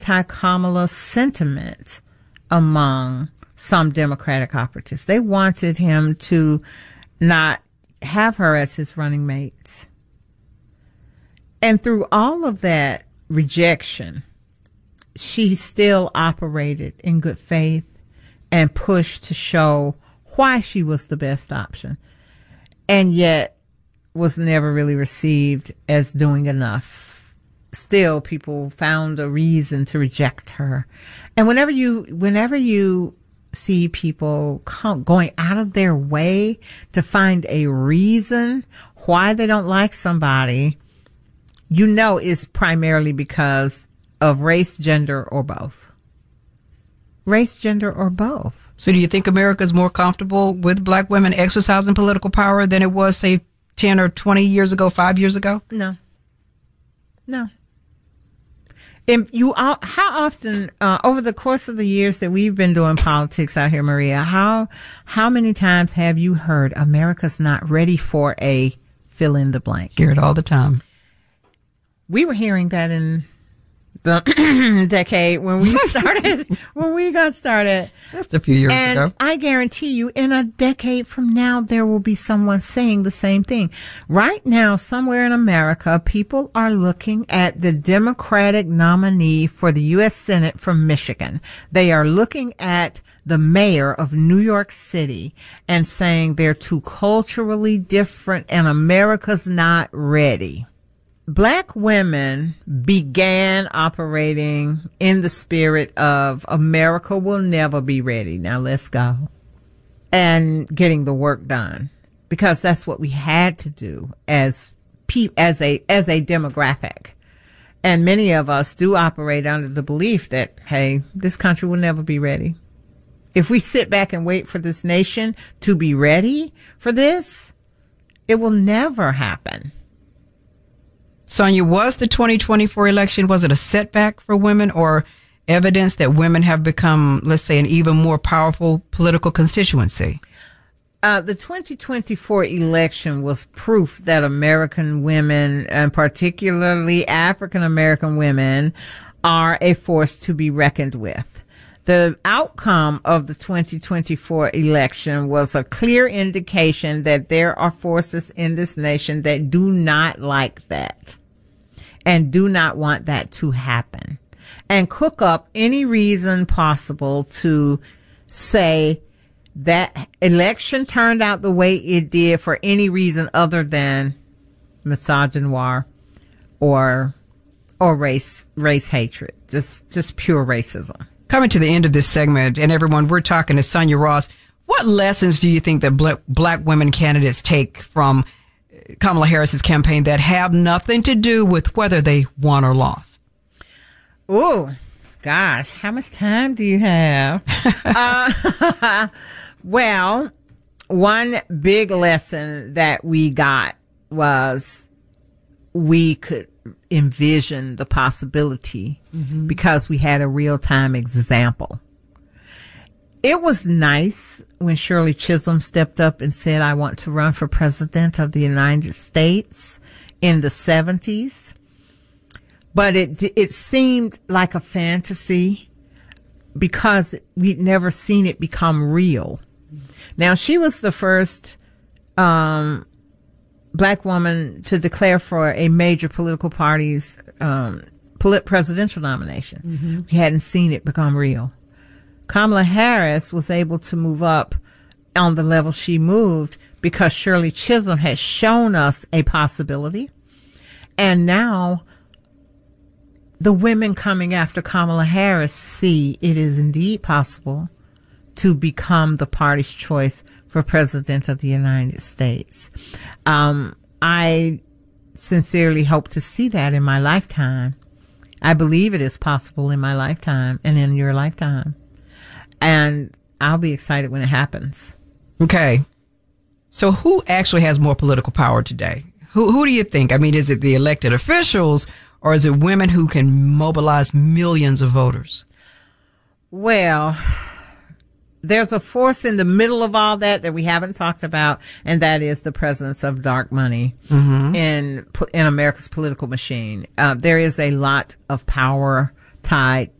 anti-Kamala sentiment among some Democratic operatives. They wanted him to not have her as his running mate. And through all of that rejection, she still operated in good faith and pushed to show why she was the best option, and yet was never really received as doing enough. Still, people found a reason to reject her. And whenever you see people going out of their way to find a reason why they don't like somebody, you know it's primarily because of race, gender, or both. Race, gender, or both. So do you think America is more comfortable with black women exercising political power than it was, say, 10 or 20 years ago, 5 years ago? No. How often, over the course of the years that we've been doing politics out here, Maria, how many times have you heard America's not ready for a fill in the blank? Hear it all the time. We were hearing that in the decade when we got started. Just a few years ago. And I guarantee you, in a decade from now, there will be someone saying the same thing. Right now, somewhere in America, people are looking at the Democratic nominee for the U.S. Senate from Michigan. They are looking at the mayor of New York City and saying they're too culturally different and America's not ready. Black women began operating in the spirit of America will never be ready. Now let's go. And getting the work done, because that's what we had to do as a demographic. And many of us do operate under the belief that, hey, this country will never be ready. If we sit back and wait for this nation to be ready for this, it will never happen. Sonia, was the 2024 election, was it a setback for women or evidence that women have become, let's say, an even more powerful political constituency? The 2024 election was proof that American women, and particularly African American women, are a force to be reckoned with. The outcome of the 2024 election was a clear indication that there are forces in this nation that do not like that and do not want that to happen, and cook up any reason possible to say that election turned out the way it did for any reason other than misogynoir or race hatred, just pure racism. Coming to the end of this segment, and everyone, we're talking to Sonia Ross. What lessons do you think that black women candidates take from Kamala Harris's campaign that have nothing to do with whether they won or lost? Oh, gosh, how much time do you have? Well, one big lesson that we got was we could envision the possibility because we had a real-time example. It was nice when Shirley Chisholm stepped up and said, I want to run for president of the United States in the 70s. But it seemed like a fantasy because we'd never seen it become real. Now, she was the first black woman to declare for a major political party's presidential nomination. We hadn't seen it become real. Kamala Harris was able to move up on the level she moved because Shirley Chisholm had shown us a possibility. And now the women coming after Kamala Harris see it is indeed possible to become the party's choice for president of the United States. I sincerely hope to see that in my lifetime. I believe it is possible in my lifetime and in your lifetime. And I'll be excited when it happens. Okay. So who actually has more political power today? Who do you think? I mean, is it the elected officials or is it women who can mobilize millions of voters? Well, there's a force in the middle of all that we haven't talked about, and that is the presence of dark money in America's political machine. There is a lot of power tied